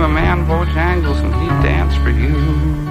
a man Bojangles and he'd dance for you.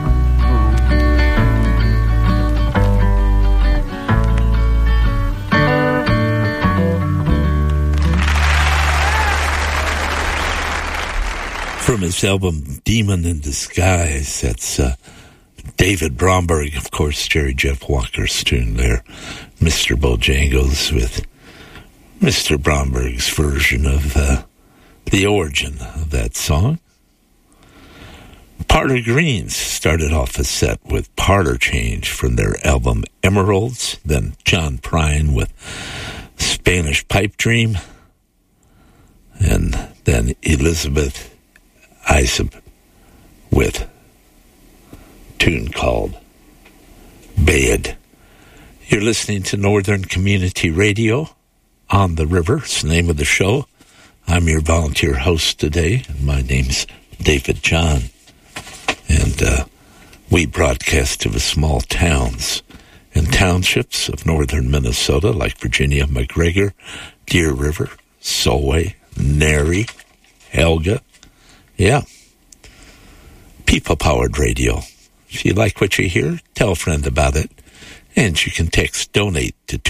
From his album Demon in Disguise, that's David Bromberg, of course, Jerry Jeff Walker's tune there. Mr. Bojangles with Mr. Bromberg's version of the origin of that song. Parlor Greens started off a set with Parlor Change from their album Emeralds, then John Prine with Spanish Pipe Dream, and then Elizabeth Isab with a tune called Bayed. You're listening to Northern Community Radio on the River. It's the name of the show. I'm your volunteer host today, and my name's David John. And we broadcast to the small towns and townships of northern Minnesota like Virginia, McGregor, Deer River, Solway, Nary, Helga. Yeah. People-powered radio. If you like what you hear, tell a friend about it. And you can text donate to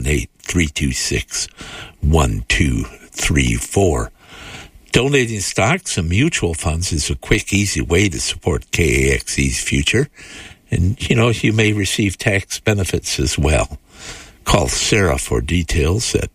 218-326-1234. Donating stocks and mutual funds is a quick, easy way to support KAXE's future. And, you may receive tax benefits as well. Call Sarah for details at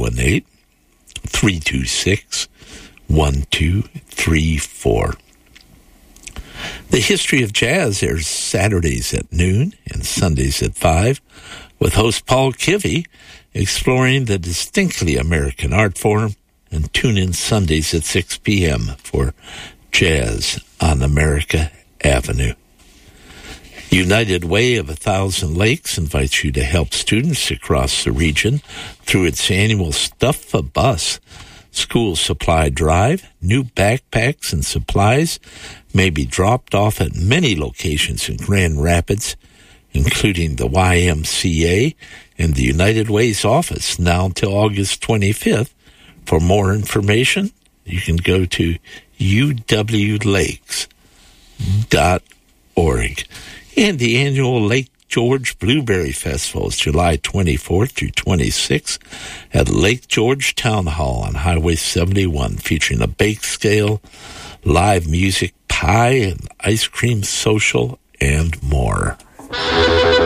218-326-1234. The History of Jazz airs Saturdays at noon and Sundays at 5, with host Paul Kivy exploring the distinctly American art form, and tune in Sundays at 6 p.m. for Jazz on America Avenue. United Way of 1,000 Lakes invites you to help students across the region through its annual Stuff a Bus school supply drive. New backpacks and supplies may be dropped off at many locations in Grand Rapids, including the YMCA and the United Way's office, now until August 25th. For more information, you can go to uwlakes.org. And the annual Lake George Blueberry Festival is July 24th through 26th at Lake George Town Hall on Highway 71, featuring a bake sale, live music, pie and ice cream social, and more.